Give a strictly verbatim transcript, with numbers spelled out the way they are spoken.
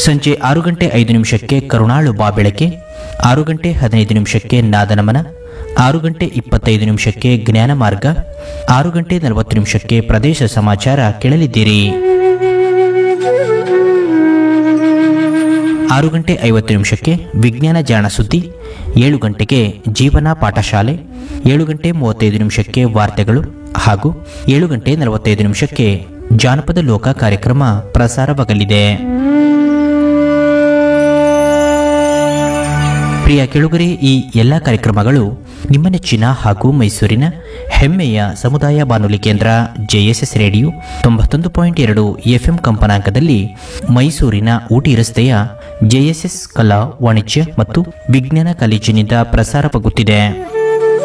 ಸಂಜೆ ಆರು ಗಂಟೆ ಐದು ನಿಮಿಷಕ್ಕೆ ಕರುಣಾಳು ಬಾ ಬೆಳಕೆ, ಆರು ಗಂಟೆ ಹದಿನೈದು ನಿಮಿಷಕ್ಕೆ ನಾದನಮನ, ಆರು ಗಂಟೆ ಇಪ್ಪತ್ತೈದು ನಿಮಿಷಕ್ಕೆ ಜ್ಞಾನ ಮಾರ್ಗ, ಆರು ಗಂಟೆ ನಲವತ್ತು ನಿಮಿಷಕ್ಕೆ ಪ್ರದೇಶ ಸಮಾಚಾರ ಕೇಳಲಿದ್ದೀರಿ. ಆರು ಗಂಟೆ ಐವತ್ತು ನಿಮಿಷಕ್ಕೆ ವಿಜ್ಞಾನ ಜಾಣ ಸುದ್ದಿ, ಏಳು ಗಂಟೆಗೆ ಜೀವನ ಪಾಠಶಾಲೆ, ಏಳು ಗಂಟೆ ಮೂವತ್ತೈದು ನಿಮಿಷಕ್ಕೆ ವಾರ್ತೆಗಳು ಹಾಗೂ ಏಳು ಗಂಟೆ ನಲವತ್ತೈದು ನಿಮಿಷಕ್ಕೆ ಜಾನಪದ ಲೋಕ ಕಾರ್ಯಕ್ರಮ ಪ್ರಸಾರವಾಗಲಿದೆ. ಪ್ರಿಯ ಕೆಳುಗರೆ, ಈ ಎಲ್ಲ ಕಾರ್ಯಕ್ರಮಗಳು ನಿಮ್ಮ ನೆಚ್ಚಿನ ಹಾಗೂ ಮೈಸೂರಿನ ಹೆಮ್ಮೆಯ ಸಮುದಾಯ ಬಾನುಲಿ ಕೇಂದ್ರ ಜೆಎಸ್ಎಸ್ ರೇಡಿಯೋ ತೊಂಬತ್ತೊಂದು ಪಾಯಿಂಟ್ ಎರಡು ಎಫ್ಎಂ ಕಂಪನಾಂಕದಲ್ಲಿ ಮೈಸೂರಿನ ಊಟಿ ರಸ್ತೆಯ ಜೆಎಸ್ಎಸ್ ಕಲಾ ವಾಣಿಜ್ಯ ಮತ್ತು ವಿಜ್ಞಾನ ಕಾಲೇಜಿನಿಂದ ಪ್ರಸಾರವಾಗುತ್ತಿದೆ.